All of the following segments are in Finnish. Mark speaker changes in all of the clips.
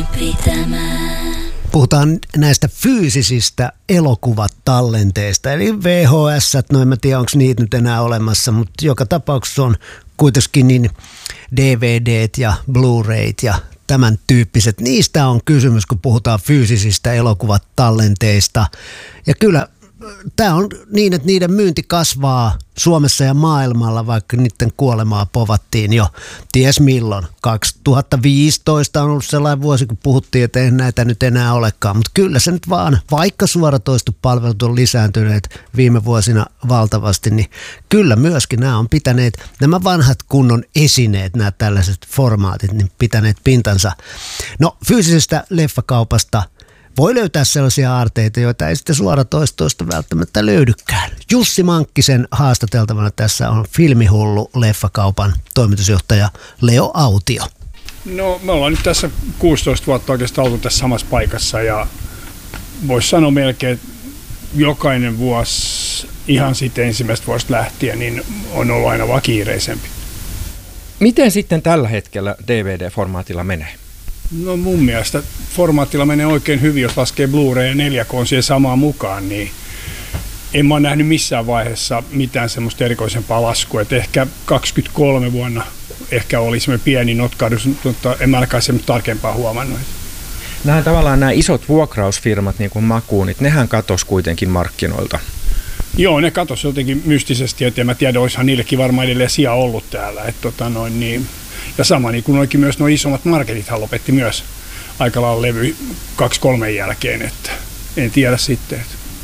Speaker 1: pitämään.
Speaker 2: Puhutaan näistä fyysisistä elokuvatallenteista, eli VHS, no en mä tiedä onko niitä nyt enää olemassa, mutta joka tapauksessa on kuitenkin niin DVDt ja Blu-rayt ja tämän tyyppiset. Niistä on kysymys, kun puhutaan fyysisistä elokuvatallenteista. Ja kyllä tämä on niin, että niiden myynti kasvaa Suomessa ja maailmalla, vaikka niiden kuolemaa povattiin jo ties milloin. 2015 on ollut sellainen vuosi, kun puhuttiin, että ei näitä nyt enää olekaan. Mutta kyllä se nyt vaan, vaikka suoratoistopalvelut on lisääntyneet viime vuosina valtavasti, niin kyllä myöskin nämä on pitäneet, nämä vanhat kunnon esineet, nämä tällaiset formaatit, niin pitäneet pintansa. No fyysisestä leffakaupasta voi löytää sellaisia aarteita, joita ei sitten suoratoistoista välttämättä löydykään. Jussi Mankkisen haastateltavana tässä on Filmihullu leffakaupan toimitusjohtaja Leo Autio.
Speaker 3: No me ollaan nyt tässä 16 vuotta oikeastaan oltu tässä samassa paikassa ja voisi sanoa melkein, että jokainen vuosi ihan sitten ensimmäistä vuosta lähtien niin on ollut aina vaan kiireisempi.
Speaker 4: Miten sitten tällä hetkellä DVD-formaatilla menee?
Speaker 3: No mun mielestä formaatilla menee oikein hyvin, jos laskee Blu-ray ja 4K siihen samaan mukaan, niin en mä ole nähnyt missään vaiheessa mitään semmoista erikoisempaa laskua, että ehkä 23 vuonna ehkä oli semmoinen pieni notkahdus, mutta en mä ainakaan semmoista tarkempaa huomannut.
Speaker 4: Nämä isot vuokrausfirmat, niin kuin Makuunit, nehän katosi kuitenkin markkinoilta.
Speaker 3: Joo, ne katosi jotenkin mystisesti, että en mä tiedä, olisihan niillekin varmaan edelleen sija ollut täällä. Ja sama niin kuin oikein myös nuo isommat marketithan lopetti myös aika lailla levy 2-3 jälkeen, että en tiedä sitten.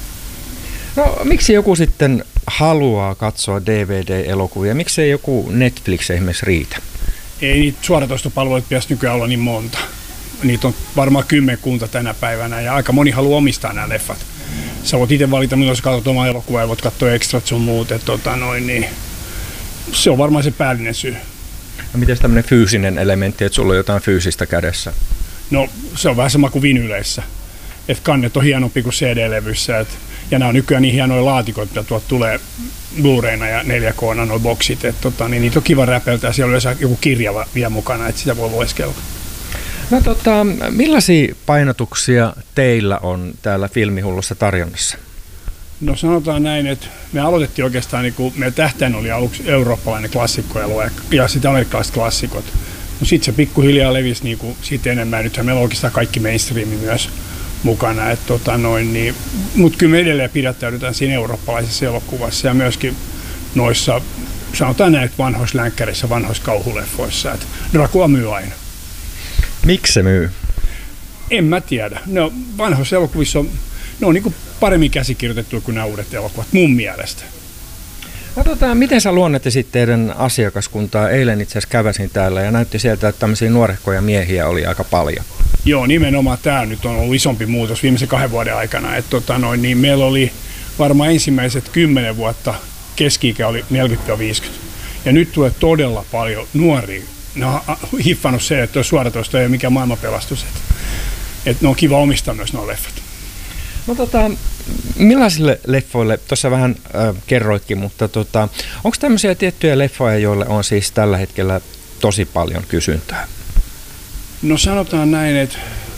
Speaker 4: No miksi joku sitten haluaa katsoa DVD-elokuvia? Miksei joku Netflix esimerkiksi riitä?
Speaker 3: Ei niitä suoratoistopalveluita pitäisi nykyään olla niin monta. Niitä on varmaan 10 tänä päivänä ja aika moni haluaa omistaa nämä leffat. Sä voit itse valita, milloin sä katsot omaa elokuvaa ja voit katsoa extrat sun muut. Niin se on varmaan se päällinen syy.
Speaker 4: No miten tämmöinen fyysinen elementti, että sulla on jotain fyysistä kädessä? No
Speaker 3: se on vähän sama kuin vinyleissä. Että kannet on hienompi kuin CD-levyssä. Ja nämä on nykyään niin hienoja laatikoita, mitä tuolta tulee Blu-rayna ja 4K:na nuo boksit. Niin niitä on kiva räpeltää ja siellä on yleensä joku kirja vielä mukana, että sitä voi lueskella.
Speaker 4: No millaisia painotuksia teillä on täällä Filmihullussa tarjonnassa?
Speaker 3: No sanotaan näin, että me aloitettiin oikeastaan, niin kuin meidän tähtäin oli aluksi eurooppalainen klassikkoelue ja sitten amerikkalaiset klassikot. No sitten se pikkuhiljaa levisi niin kuin siitä enemmän. Nythän meillä on oikeastaan kaikki mainstreami myös mukana. Mutta kyllä me edelleen pidättäydytään siinä eurooppalaisessa elokuvassa ja myöskin noissa, sanotaan näin, vanhoissa länkkärissä, vanhoissa kauhuleffoissa. Että Dracula myy aina.
Speaker 4: Miksi se myy?
Speaker 3: En mä tiedä. No, vanhoissa elokuvissa ne on niin kuin paremmin käsikirjoitettu kuin nämä uudet elokuvat, mun mielestä.
Speaker 4: No, miten sä luonnehtisit teidän asiakaskuntaa? Eilen itse asiassa käväsin täällä ja näytti sieltä, että tämmöisiä nuorehkoja miehiä oli aika paljon.
Speaker 3: Joo, nimenomaan tämä nyt on ollut isompi muutos viimeisen 2 vuoden aikana. Niin meillä oli varmaan ensimmäiset 10 vuotta keski-ikä oli 40-50. Ja nyt tulee todella paljon nuoria. Ne on hiffannut se, että suoratoista ei ole mikään maailmanpelastus. Että ne on kiva omistaa myös nuo leffat.
Speaker 4: No millaisille leffoille, tuossa vähän kerroitkin, mutta onko tämmöisiä tiettyjä leffoja, joille on siis tällä hetkellä tosi paljon kysyntää?
Speaker 3: No sanotaan näin, että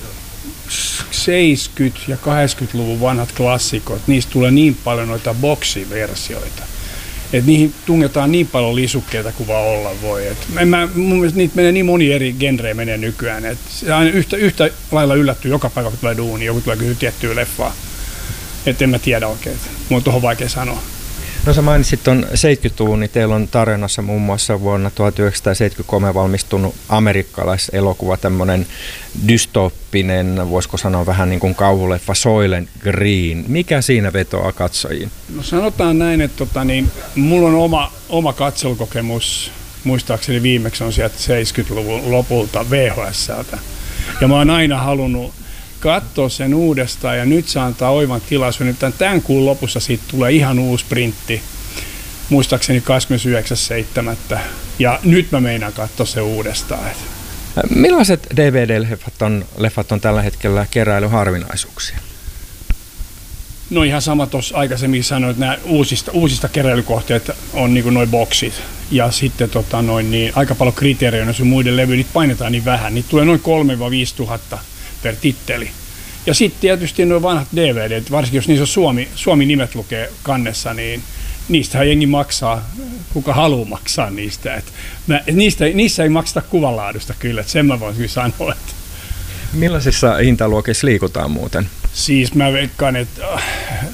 Speaker 3: 70- ja 80-luvun vanhat klassikot, niistä tulee niin paljon noita boksiversioita, että niihin tungetaan niin paljon lisukkeita kuin vaan olla voi. Mun mielestä niitä menee niin moni eri genrejä menee nykyään, että se aina yhtä lailla yllättyy joka paikka, kun tulee duuni, joku tulee kysyä tiettyä leffaa. Että en mä tiedä oikein, mun on tuohon vaikea sanoa.
Speaker 4: No sä mainitsit tuon 70-luvun, niin teillä on tarjonnassa muun muassa vuonna 1973 valmistunut amerikkalaiselokuva, tämmöinen dystoppinen, voisiko sanoa vähän niin kuin kauhuleffa Soylent Green. Mikä siinä vetoaa katsojiin?
Speaker 3: No sanotaan näin, että mulla on oma katselukokemus, muistaakseni viimeksi on sieltä 70-luvun lopulta VHS:ltä. Ja mä oon aina halunnut katsoa sen uudestaan ja nyt se antaa oivan tilaisuuden. Tämän kuun lopussa siitä tulee ihan uusi printti, muistaakseni 29.7. Ja nyt mä meinaan katsoa se uudestaan.
Speaker 4: Millaiset DVD-leffat on tällä hetkellä keräilyharvinaisuuksia?
Speaker 3: No ihan sama tuossa aikaisemmin sanoin, että nämä uusista keräilykohteet on niin kuin noi boksit. Ja sitten aika paljon kriteerejä, jos muiden levyjä, niitä painetaan niin vähän. Niitä tulee noin 3-5 tuhatta per titteli. Ja sitten tietysti nuo vanhat DVDt, varsinkin jos niissä on Suomi-nimet lukee kannessa, niin niistähän jengi maksaa, kuka haluaa maksaa niistä. Niissä ei makseta kuvanlaadusta kyllä, että sen mä voin kyllä sanoa. Että
Speaker 4: millaisissa hintaluokissa liikutaan muuten?
Speaker 3: siis mä veikkaan, että